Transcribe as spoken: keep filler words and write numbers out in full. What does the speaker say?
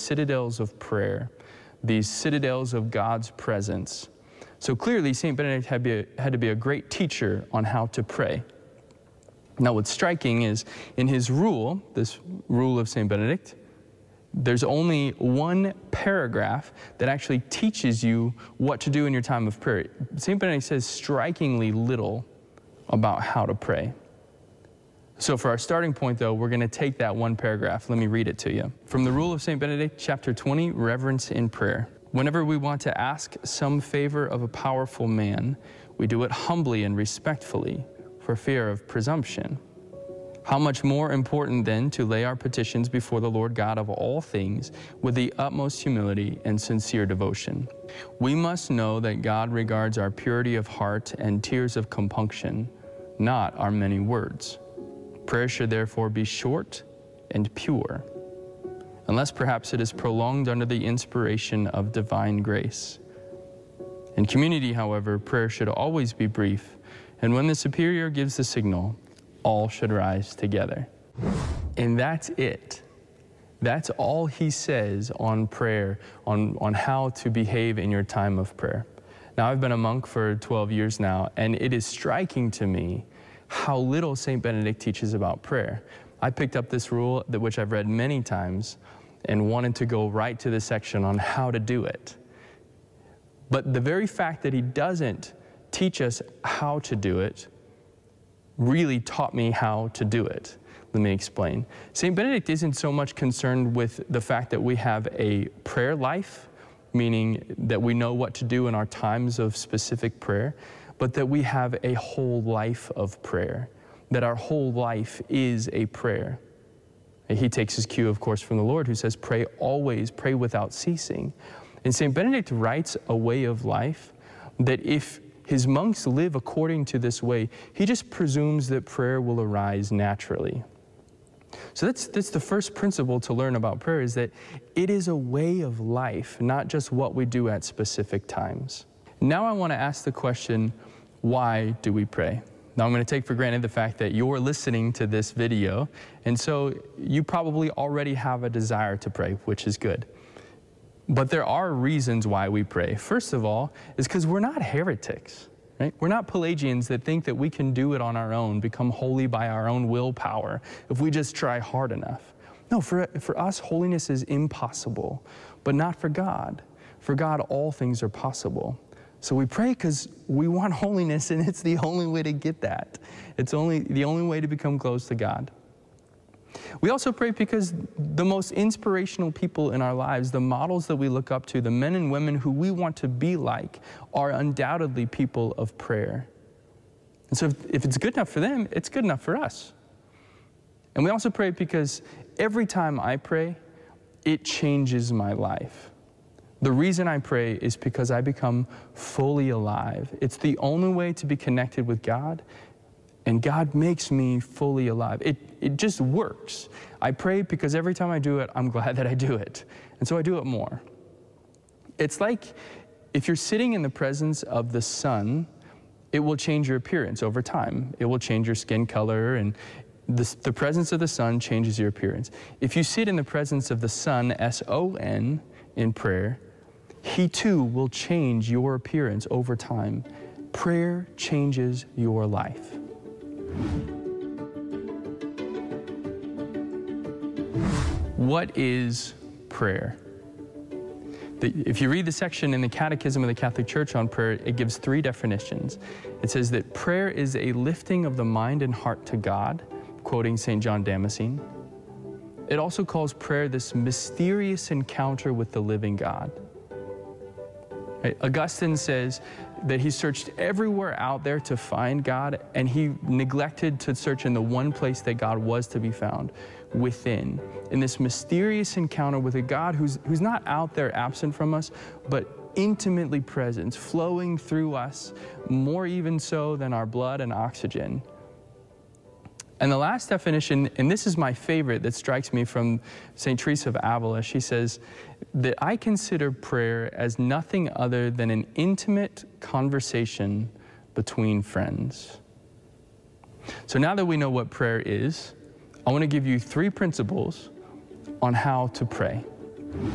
citadels of prayer, these citadels of God's presence. So clearly, Saint Benedict had, be a, had to be a great teacher on how to pray. Now, what's striking is in his rule, this rule of Saint Benedict, there's only one paragraph that actually teaches you what to do in your time of prayer. Saint Benedict says strikingly little about how to pray. So for our starting point, though, we're going to take that one paragraph. Let me read it to you. From the Rule of Saint Benedict, chapter twenty, Reverence in Prayer. Whenever we want to ask some favor of a powerful man, we do it humbly and respectfully, for fear of presumption. How much more important then to lay our petitions before the Lord God of all things with the utmost humility and sincere devotion. We must know that God regards our purity of heart and tears of compunction, not our many words. Prayer should therefore be short and pure, unless perhaps it is prolonged under the inspiration of divine grace. In community, however, prayer should always be brief, and when the superior gives the signal, all should rise together. And that's it. That's all he says on prayer, on, on how to behave in your time of prayer. Now, I've been a monk for twelve years now, and it is striking to me how little Saint Benedict teaches about prayer. I picked up this rule, that which I've read many times, and wanted to go right to the section on how to do it. But the very fact that he doesn't teach us how to do it really taught me how to do it. Let me explain. Saint Benedict isn't so much concerned with the fact that we have a prayer life, meaning that we know what to do in our times of specific prayer, but that we have a whole life of prayer, that our whole life is a prayer. He takes his cue, of course, from the Lord, who says, pray always, pray without ceasing. And Saint Benedict writes a way of life that if his monks live according to this way, he just presumes that prayer will arise naturally. So that's, that's the first principle to learn about prayer, is that it is a way of life, not just what we do at specific times. Now I want to ask the question, why do we pray? Now I'm going to take for granted the fact that you're listening to this video, and so you probably already have a desire to pray, which is good. But there are reasons why we pray. First of all, is because we're not heretics, right? We're not Pelagians that think that we can do it on our own, become holy by our own willpower, if we just try hard enough. No, for, for us, holiness is impossible, but not for God. For God, all things are possible. So we pray because we want holiness, and it's the only way to get that. It's only the only way to become close to God. We also pray because the most inspirational people in our lives, the models that we look up to, the men and women who we want to be like, are undoubtedly people of prayer. And so if, if it's good enough for them, it's good enough for us. And we also pray because every time I pray, it changes my life. The reason I pray is because I become fully alive. It's the only way to be connected with God, and God makes me fully alive. It, it just works. I pray because every time I do it, I'm glad that I do it. And so I do it more. It's like if you're sitting in the presence of the sun, it will change your appearance over time. It will change your skin color, and the, the presence of the sun changes your appearance. If you sit in the presence of the sun, S O N, in prayer, he too will change your appearance over time. Prayer changes your life. What is prayer? The, if you read the section in the Catechism of the Catholic Church on prayer, it gives three definitions. It says that prayer is a lifting of the mind and heart to God, quoting Saint John Damascene. It also calls prayer this mysterious encounter with the living God. Right? Augustine says that he searched everywhere out there to find God, and he neglected to search in the one place that God was to be found, within. In this mysterious encounter with a God who's, who's not out there absent from us, but intimately present, flowing through us, more even so than our blood and oxygen. And the last definition, and this is my favorite that strikes me from Saint Teresa of Avila, she says that I consider prayer as nothing other than an intimate conversation between friends. So now that we know what prayer is, I want to give you three principles on how to pray.